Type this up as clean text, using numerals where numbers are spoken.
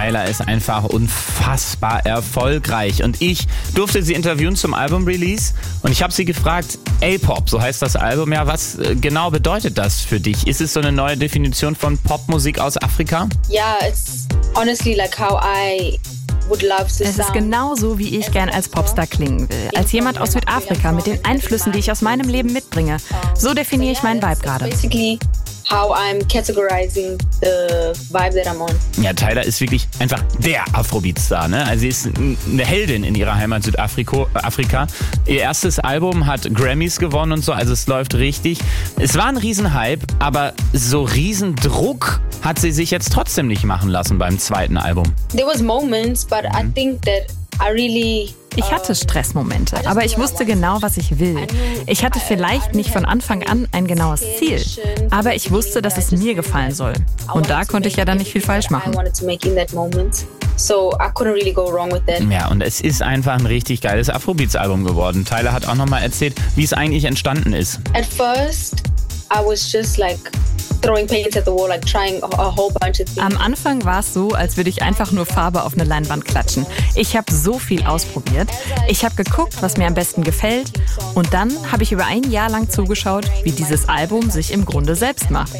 Tyler ist einfach unfassbar erfolgreich. Und ich durfte sie interviewen zum Album-Release und ich habe sie gefragt, A-Pop, so heißt das Album ja, was genau bedeutet das für dich? Ist es so eine neue Definition von Popmusik aus Afrika? Yeah, it's honestly like how I would love to Es ist sound. genauso, wie ich gern als Popstar klingen will. Als jemand aus Südafrika mit den Einflüssen, die ich aus meinem Leben mitbringe. So definiere ich meinen Vibe gerade. Basically how I'm categorizing the vibe that I'm on. Ja, Tyler ist wirklich einfach der Afrobeat-Star, ne? Also sie ist eine Heldin in ihrer Heimat Südafrika. Ihr erstes Album hat Grammys gewonnen und so, also es läuft richtig. Es war ein Riesenhype, aber so Riesendruck hat sie sich jetzt trotzdem nicht machen lassen beim zweiten Album. There was moments, but I think that I really Ich hatte Stressmomente, aber ich wusste genau, was ich will. Ich hatte vielleicht nicht von Anfang an ein genaues Ziel, aber ich wusste, dass es mir gefallen soll. Und da konnte ich ja dann nicht viel falsch machen. So I couldn't really go wrong with that. Ja, und es ist einfach ein richtig geiles Afrobeats-Album geworden. Tyler hat auch nochmal erzählt, wie es eigentlich entstanden ist. At first, I was just like throwing paint at the wall, like trying a whole bunch of things. Am Anfang war es so, als würde ich einfach nur Farbe auf eine Leinwand klatschen. Ich habe so viel ausprobiert. Ich habe geguckt, was mir am besten gefällt. Und dann habe ich über ein Jahr lang zugeschaut, wie dieses Album sich im Grunde selbst macht.